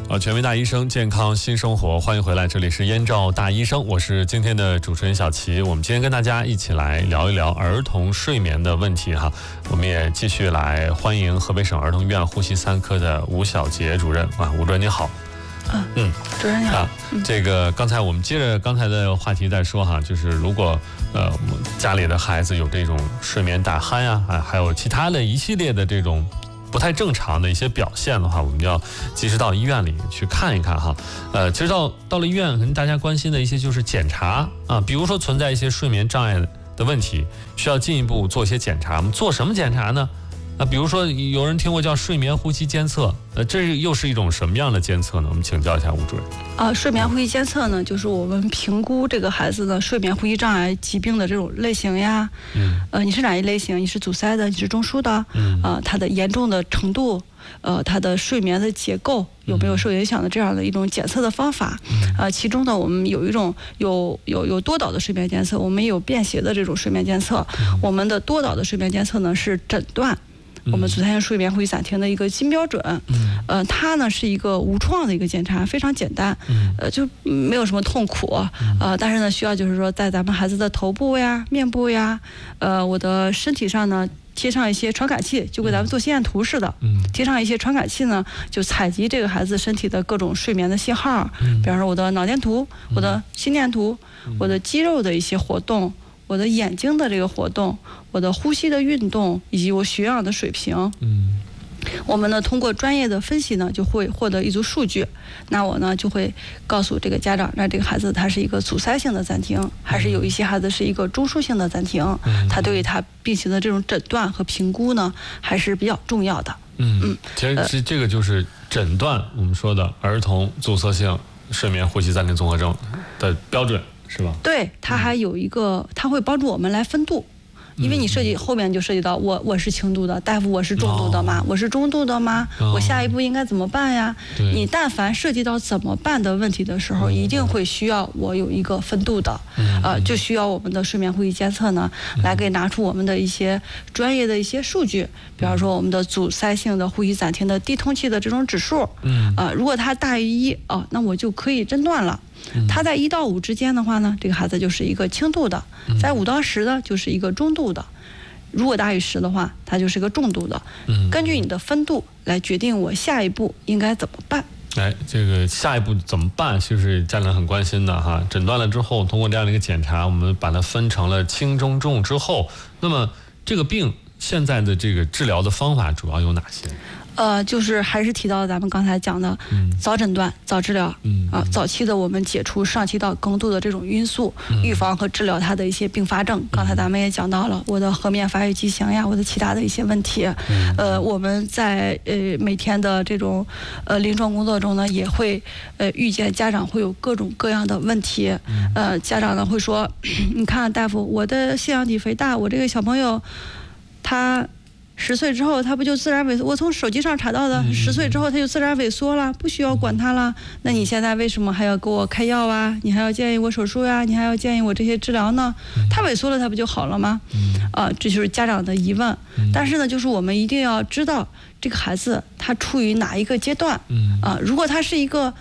权威大医生，健康新生活，欢迎回来，这里是燕赵大医生，我是今天的主持人小齐。我们今天跟大家一起来聊一聊儿童睡眠的问题哈。我们也继续来欢迎河北省儿童医院呼吸3科的吴小杰主任啊，吴主任你好。 主任你好。 这个刚才我们接着刚才的话题在说哈，就是如果我们家里的孩子有这种睡眠打鼾呀，还有其他的一系列的这种不太正常的一些表现的话，我们要及时到医院里去看一看哈。其实到了医院，可能大家关心的一些就是检查啊，比如说存在一些睡眠障碍的问题，需要进一步做一些检查。我们做什么检查呢？比如说有人听过叫睡眠呼吸监测，这又是一种什么样的监测呢？我们请教一下吴主任。 睡眠呼吸监测呢，就是我们评估这个孩子的睡眠呼吸障碍疾病的这种类型呀。你是哪一类型？你是阻塞的，你是中枢的？它的严重的程度，它的睡眠的结构有没有受影响的这样的一种检测的方法。其中呢，我们有一种有多导的睡眠监测，我们也有便携的这种睡眠监测。我们的多导的睡眠监测呢是诊断我们阻塞性睡眠呼吸暂停的一个金标准。它呢是一个无创的一个检查，非常简单，就没有什么痛苦，但是呢需要就是说在咱们孩子的头部呀、面部呀，我的身体上呢贴上一些传感器，就跟咱们做心电图似的，贴上一些传感器呢，就采集这个孩子身体的各种睡眠的信号，比方说我的脑电图、我的心电图、我的肌肉的一些活动、我的眼睛的这个活动、我的呼吸的运动以及我血氧的水平。我们呢通过专业的分析呢，就会获得一组数据。那我呢就会告诉这个家长，那这个孩子他是一个阻塞性的暂停，还是有一些孩子是一个中枢性的暂停。他对于他病情的这种诊断和评估呢，还是比较重要的。 其实这个就是诊断我们说的儿童阻塞性睡眠呼吸暂停综合症的标准。是吧？对， 它还有一个，它会帮助我们来分度，因为你后面就涉及到我是轻度的，大夫我是重度的吗？我是中度的吗？我下一步应该怎么办呀？你但凡涉及到怎么办的问题的时候，一定会需要我有一个分度的，就需要我们的睡眠呼吸监测呢，来给拿出我们的一些专业的一些数据，比方说我们的阻塞性的呼吸暂停的低通气的这种指数，如果它大于1，那我就可以诊断了。它在1到5之间的话呢，这个孩子就是一个轻度的；在5到10呢，就是一个中度的；如果大于10的话，它就是一个重度的。根据你的分度来决定我下一步应该怎么办。 这个下一步怎么办，其实是家长很关心的哈。诊断了之后，通过这样的一个检查，我们把它分成了轻、中、重之后，那么这个病现在的这个治疗的方法主要有哪些？ 就是还是提到咱们刚才讲的，早诊断、早治疗，早期的我们解除上气道梗堵的这种因素，预防和治疗它的一些并发症。刚才咱们也讲到了我的颌面发育畸形呀，我的其他的一些问题。我们在每天的这种临床工作中呢，也会遇见家长会有各种各样的问题。家长呢会说，你看大夫，我的腺样体肥大，我这个小朋友他10岁之后，他不就自然萎缩？我从手机上查到的，10岁之后他就自然萎缩了，不需要管他了。那你现在为什么还要给我开药啊？你还要建议我手术呀？你还要建议我这些治疗呢？他萎缩了，他不就好了吗？这就是家长的疑问。但是呢，就是我们一定要知道这个孩子他处于哪一个阶段。如果他是一个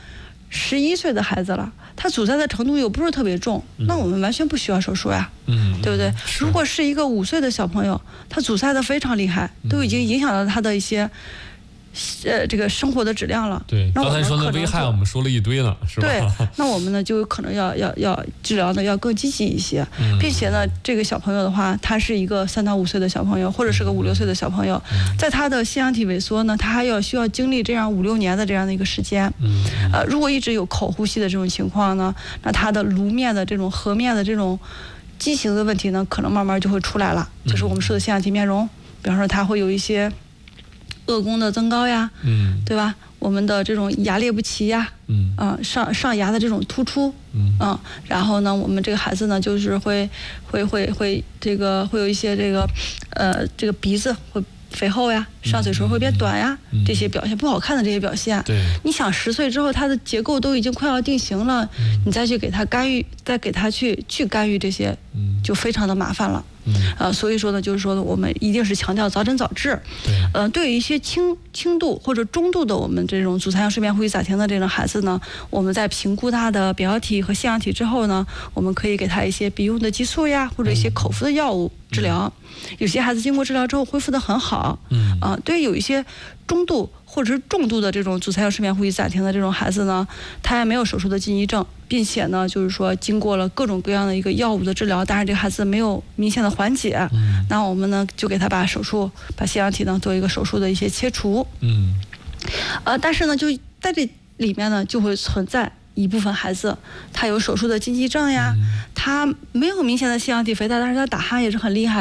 11岁的孩子了，他阻塞的程度又不是特别重，那我们完全不需要手术呀，对不对？如果是一个5岁的小朋友，他阻塞的非常厉害，都已经影响到他的一些这个生活的质量了。 对，刚才说的危害我们说了一堆了，是吧？ 对，那我们呢就有可能要治疗呢要更积极一些，并且呢这个小朋友的话，他是一个3到5岁的小朋友，或者是个5、6岁的小朋友，在他的腺样体萎缩呢，他还需要经历这样5、6年的这样的一个时间。如果一直有口呼吸的这种情况呢，那他的颅面的这种颌面的这种畸形的问题呢，可能慢慢就会出来了，就是我们说的腺样体面容，比方说他会有一些颚弓的增高呀，对吧？我们的这种牙列不齐呀，上牙的这种突出，然后呢，我们这个孩子呢，就是会这个会有一些这个鼻子会肥厚呀，上嘴唇会变短呀，这些表现不好看的这些表现。 对， 你想10岁之后，他的结构都已经快要定型了，你再去给他干预，再给他去干预这些就非常的麻烦了。所以说呢，就是说我们一定是强调早诊早治。对于一些轻度或者中度的我们这种阻塞性睡眠呼吸暂停的这种孩子呢，我们在评估他的表药体和腺样体之后呢，我们可以给他一些鼻用的激素呀，或者一些口服的药物治疗。有些孩子经过治疗之后恢复得很好。对于有一些中度或者是重度的这种阻塞性睡眠呼吸暂停的这种孩子呢，他也没有手术的禁忌症，并且呢，就是说经过了各种各样的一个药物的治疗，但是这个孩子没有明显的缓解，那我们呢就给他把腺样体呢做一个手术的一些切除。但是呢，就在这里面呢，就会存在一部分孩子，他有手术的禁忌症呀，他没有明显的腺样体肥大，但是他打鼾也是很厉害的。